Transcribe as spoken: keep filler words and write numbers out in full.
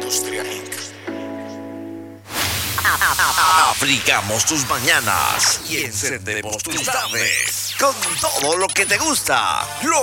Industria incorporated. Abrigamos tus mañanas y encendemos tus tardes con todo lo que te gusta. Lo